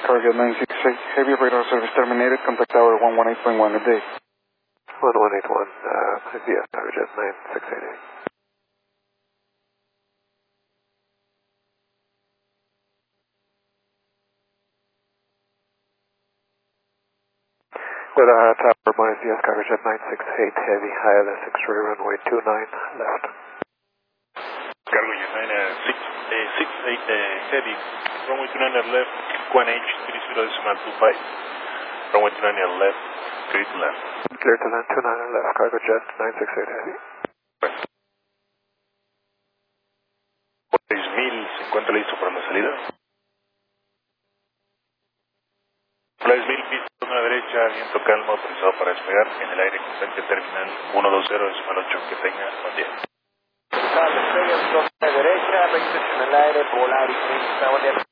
cargo 968. Heavy radar service terminated. Contact tower 118.1 a day. 1181, yes, cargo jet 9688. Guadalajara Tower, Buenos Dias, cargo jet 968, heavy, high LS X-ray, runway 29, left. Cargo jet 968, heavy, runway 29 left, 1H30.25, runway 29 left, clear to land. Clear to land 29 left, cargo jet 968, heavy. 6000, se encuentra listo para la salida. 6000, pista a la derecha, viento calmo, autorizado para despegar, en el aire con frente terminal 120.8, que tenga buen día. Despegue, a la derecha, recto en el aire, volar y buen día.